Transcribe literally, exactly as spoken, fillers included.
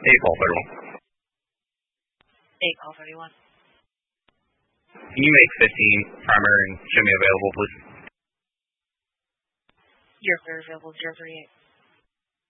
eight call thirty-one. eight call thirty-one. Can you make fifteen primary and show me available, please? You're very available, zero three eight.